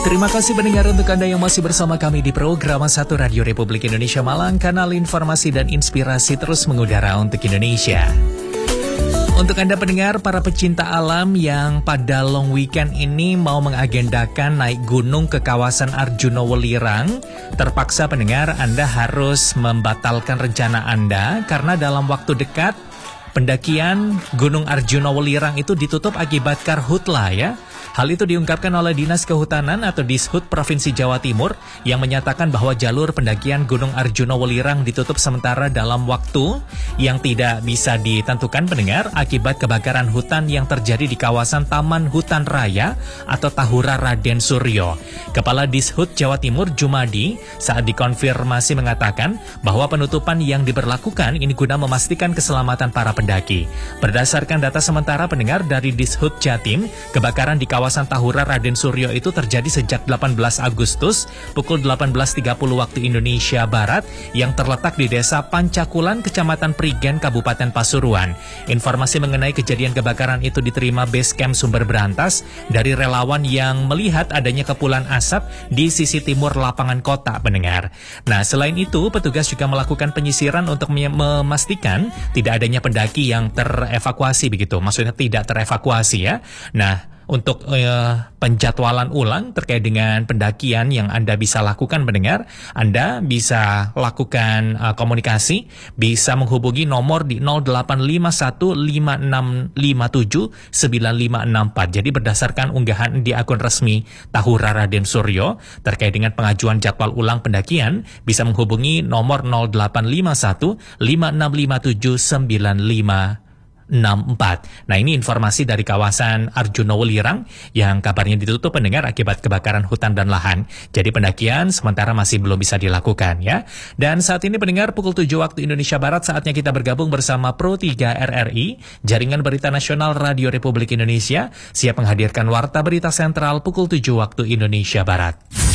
Terima kasih pendengar untuk Anda yang masih bersama kami di program 1 Radio Republik Indonesia Malang, kanal informasi dan inspirasi terus mengudara untuk Indonesia. Untuk Anda pendengar, para pecinta alam yang pada long weekend ini mau mengagendakan naik gunung ke kawasan Arjuna Welirang, terpaksa pendengar Anda harus membatalkan rencana Anda karena dalam waktu dekat pendakian Gunung Arjuna Welirang itu ditutup akibat karhutla ya. Hal itu diungkapkan oleh Dinas Kehutanan atau Dishub Provinsi Jawa Timur yang menyatakan bahwa jalur pendakian Gunung Arjuna Welirang ditutup sementara dalam waktu yang tidak bisa ditentukan pendengar akibat kebakaran hutan yang terjadi di kawasan Taman Hutan Raya atau Tahura Raden Suryo. Kepala Dishub Jawa Timur Jumadi saat dikonfirmasi mengatakan bahwa penutupan yang diberlakukan ini guna memastikan keselamatan para pendaki. Berdasarkan data sementara pendengar dari Dishub Jatim, kebakaran di kawasan Tahura Raden Suryo itu terjadi sejak 18 Agustus pukul 18.30 waktu Indonesia Barat yang terletak di Desa Pancakulan, Kecamatan Prigen, Kabupaten Pasuruan. Informasi mengenai kejadian kebakaran itu diterima Base Camp Sumber Berantas dari relawan yang melihat adanya kepulan asap di sisi timur lapangan kota pendengar. Nah, selain itu petugas juga melakukan penyisiran untuk memastikan tidak adanya pendaki yang terevakuasi begitu. Maksudnya tidak terevakuasi ya. Nah, untuk penjadwalan ulang terkait dengan pendakian yang Anda bisa lakukan pendengar, Anda bisa lakukan komunikasi, bisa menghubungi nomor di 085156579564. Jadi berdasarkan unggahan di akun resmi Tahura Raden Suryo terkait dengan pengajuan jadwal ulang pendakian, bisa menghubungi nomor 085156579564. Nah, ini informasi dari kawasan Arjuna Welirang yang kabarnya ditutup pendengar akibat kebakaran hutan dan lahan. Jadi pendakian sementara masih belum bisa dilakukan ya. Dan saat ini pendengar pukul 7 waktu Indonesia Barat, saatnya kita bergabung bersama Pro 3 RRI, Jaringan Berita Nasional Radio Republik Indonesia, siap menghadirkan Warta Berita Sentral pukul 7 waktu Indonesia Barat.